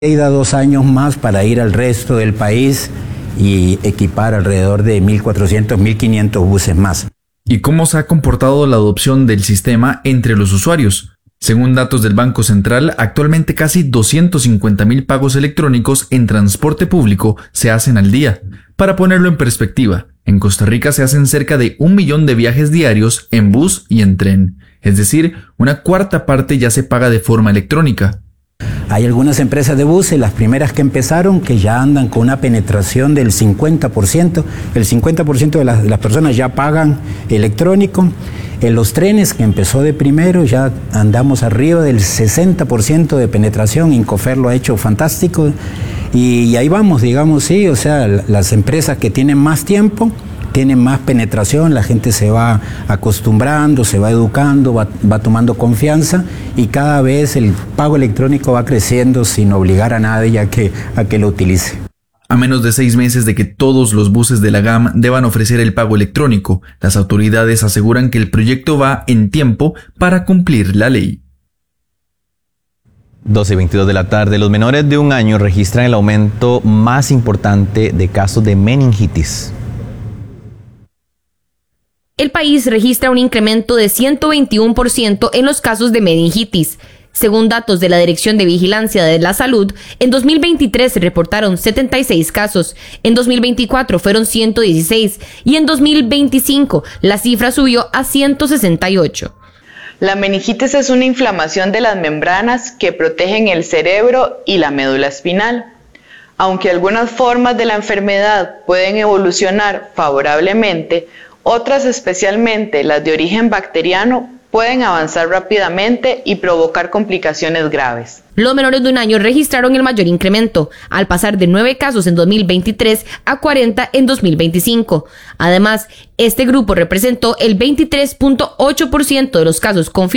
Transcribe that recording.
Y da 2 años más para ir al resto del país y equipar alrededor de 1.400, 1.500 buses más. ¿Y cómo se ha comportado la adopción del sistema entre los usuarios? Según datos del Banco Central, actualmente casi 250.000 pagos electrónicos en transporte público se hacen al día. Para ponerlo en perspectiva, en Costa Rica se hacen cerca de 1 millón de viajes diarios en bus y en tren. Es decir, una cuarta parte ya se paga de forma electrónica. Hay algunas empresas de buses, las primeras que empezaron, que ya andan con una penetración del 50%. El 50% de las personas ya pagan electrónico. En los trenes, que empezó de primero, ya andamos arriba del 60% de penetración. Incofer lo ha hecho fantástico. Y ahí vamos, digamos, sí, o sea, las empresas que tienen más tiempo, tienen más penetración, la gente se va acostumbrando, se va educando, va tomando confianza y cada vez el pago electrónico va creciendo sin obligar a nadie a que lo utilice. A menos de 6 meses de que todos los buses de la GAM deban ofrecer el pago electrónico, las autoridades aseguran que el proyecto va en tiempo para cumplir la ley. 12:22 de la tarde, los menores de 1 año registran el aumento más importante de casos de meningitis. El país registra un incremento de 121% en los casos de meningitis. Según datos de la Dirección de Vigilancia de la Salud, en 2023 se reportaron 76 casos, en 2024 fueron 116 y en 2025 la cifra subió a 168. La meningitis es una inflamación de las membranas que protegen el cerebro y la médula espinal. Aunque algunas formas de la enfermedad pueden evolucionar favorablemente, otras, especialmente las de origen bacteriano, pueden avanzar rápidamente y provocar complicaciones graves. Los menores de 1 año registraron el mayor incremento, al pasar de 9 casos en 2023 a 40 en 2025. Además, este grupo representó el 23.8% de los casos confirmados